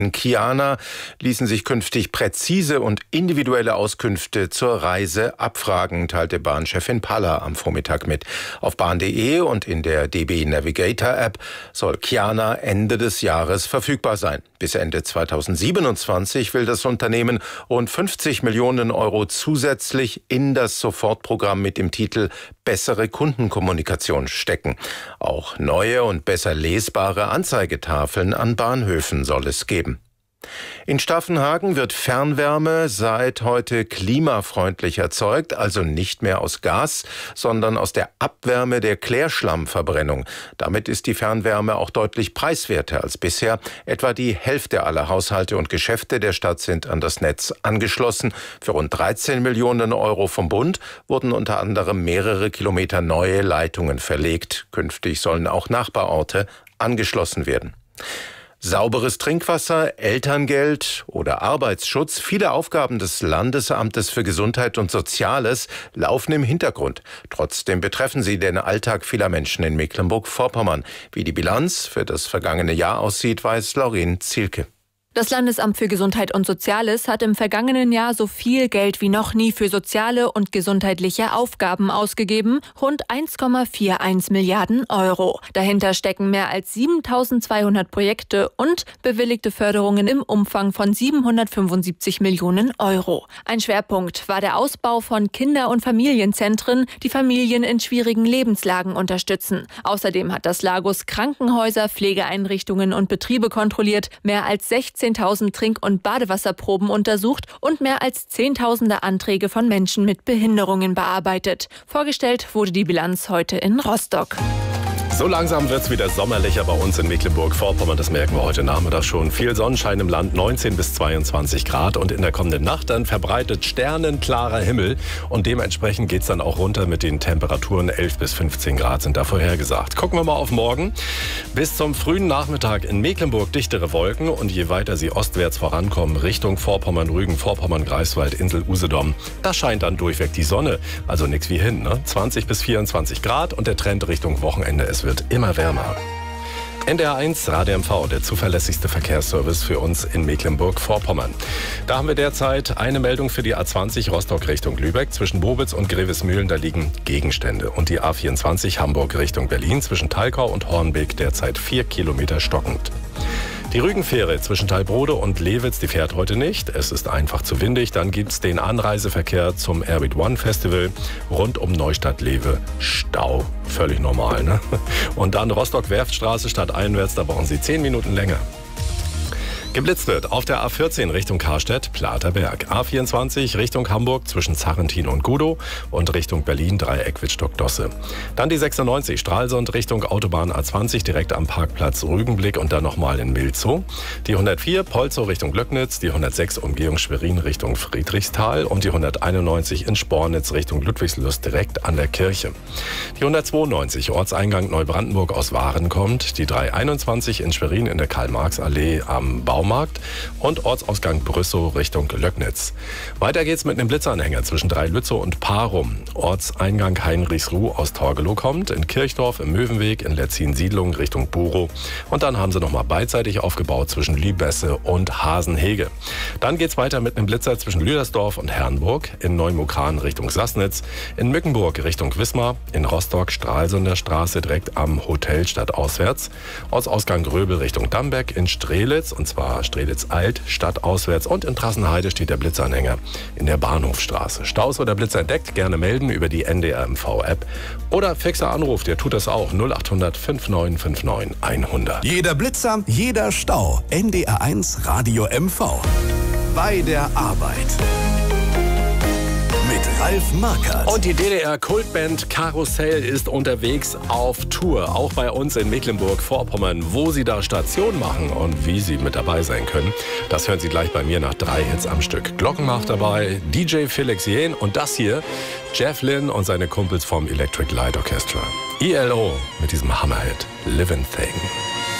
Kyana ließen sich künftig präzise und individuelle Auskünfte zur Reise abfragen, teilte Bahnchefin Palla am Vormittag mit. Auf bahn.de und in der DB Navigator App soll Kyana Ende des Jahres verfügbar sein. Bis Ende 2027 will das Unternehmen rund 50 Millionen Euro zusätzlich in das Sofortprogramm mit dem Titel Bessere Kundenkommunikation stecken. Auch neue und besser lesbare Anzeigetafeln an Bahnhöfen soll es geben. In Staffenhagen wird Fernwärme seit heute klimafreundlich erzeugt, also nicht mehr aus Gas, sondern aus der Abwärme der Klärschlammverbrennung. Damit ist die Fernwärme auch deutlich preiswerter als bisher. Etwa die Hälfte aller Haushalte und Geschäfte der Stadt sind an das Netz angeschlossen. Für rund 13 Millionen Euro vom Bund wurden unter anderem mehrere Kilometer neue Leitungen verlegt. Künftig sollen auch Nachbarorte angeschlossen werden. Sauberes Trinkwasser, Elterngeld oder Arbeitsschutz, viele Aufgaben des Landesamtes für Gesundheit und Soziales laufen im Hintergrund. Trotzdem betreffen sie den Alltag vieler Menschen in Mecklenburg-Vorpommern. Wie die Bilanz für das vergangene Jahr aussieht, weiß Lauren Zielke. Das Landesamt für Gesundheit und Soziales hat im vergangenen Jahr so viel Geld wie noch nie für soziale und gesundheitliche Aufgaben ausgegeben, rund 1,41 Milliarden Euro. Dahinter stecken mehr als 7.200 Projekte und bewilligte Förderungen im Umfang von 775 Millionen Euro. Ein Schwerpunkt war der Ausbau von Kinder- und Familienzentren, die Familien in schwierigen Lebenslagen unterstützen. Außerdem hat das Lagus Krankenhäuser, Pflegeeinrichtungen und Betriebe kontrolliert, mehr als 16.000 Trink- und Badewasserproben untersucht und mehr als Zehntausende Anträge von Menschen mit Behinderungen bearbeitet. Vorgestellt wurde die Bilanz heute in Rostock. So langsam wird es wieder sommerlicher bei uns in Mecklenburg-Vorpommern. Das merken wir heute Nachmittag schon. Viel Sonnenschein im Land, 19 bis 22 Grad. Und in der kommenden Nacht dann verbreitet sternenklarer Himmel. Und dementsprechend geht es dann auch runter mit den Temperaturen. 11 bis 15 Grad sind da vorhergesagt. Gucken wir mal auf morgen. Bis zum frühen Nachmittag in Mecklenburg dichtere Wolken. Und je weiter sie ostwärts vorankommen, Richtung Vorpommern, Rügen, Vorpommern, Greifswald, Insel, Usedom, da scheint dann durchweg die Sonne. Also nichts wie hin, ne? 20 bis 24 Grad und der Trend Richtung Wochenende. Es wird immer wärmer. NDR1 Radio MV, der zuverlässigste Verkehrsservice für uns in Mecklenburg-Vorpommern. Da haben wir derzeit eine Meldung für die A20 Rostock Richtung Lübeck. Zwischen Bobitz und Grevesmühlen, da liegen Gegenstände. Und die A24 Hamburg Richtung Berlin zwischen Thalkau und Hornbeck derzeit 4 Kilometer stockend. Die Rügenfähre zwischen Thalbrode und Lewitz, die fährt heute nicht. Es ist einfach zu windig. Dann gibt es den Anreiseverkehr zum Airbeat One Festival rund um Neustadt-Lewe. Stau. Völlig normal, ne? Und dann Rostock-Werftstraße stadteinwärts, da brauchen Sie 10 Minuten länger. Geblitzt wird auf der A14 Richtung Karstedt, Platerberg. A24 Richtung Hamburg zwischen Zarrentin und Gudow und Richtung Berlin Dreieck Wittstock-Dosse. Dann die 96 Stralsund Richtung Autobahn A20 direkt am Parkplatz Rügenblick und dann nochmal in Milzow. Die 104 Polzow Richtung Glöcknitz, die 106 Umgehung Schwerin Richtung Friedrichsthal und die 191 in Spornitz Richtung Ludwigslust direkt an der Kirche. Die 192 Ortseingang Neubrandenburg aus Waren kommt, die 321 in Schwerin in der Karl-Marx-Allee am Baumarkt und Ortsausgang Brüssow Richtung Löcknitz. Weiter geht's mit einem Blitzanhänger zwischen Dreilützow und Parum. Ortseingang Heinrichsruh aus Torgelow kommt, in Kirchdorf im Möwenweg, in Letzin-Siedlung Richtung Burow. Und dann haben sie nochmal beidseitig aufgebaut zwischen Lübesse und Hasenhege. Dann geht's weiter mit einem Blitzer zwischen Lüdersdorf und Herrnburg, in Neumukran Richtung Sassnitz, in Mückenburg Richtung Wismar, in Rostock Stralsunder Straße direkt am Hotel stadtauswärts, Ortsausgang Gröbel Richtung Damberg, in Strelitz und zwar Strelitz Alt, stadtauswärts und in Trassenheide steht der Blitzanhänger in der Bahnhofstraße. Staus oder Blitzer entdeckt, gerne melden über die NDR MV-App oder fixer Anruf, der tut das auch, 0800 5959 100. Jeder Blitzer, jeder Stau. NDR1 Radio MV. Bei der Arbeit. Mit Ralf Markert. Und die DDR-Kultband Karussell ist unterwegs auf Tour, auch bei uns in Mecklenburg-Vorpommern. Wo sie da Station machen und wie sie mit dabei sein können, das hören Sie gleich bei mir nach 3 Hits am Stück. Glockenmacht dabei, DJ Felix Jähn und das hier, Jeff Lynne und seine Kumpels vom Electric Light Orchestra. ELO mit diesem Hammerhit, Living Thing.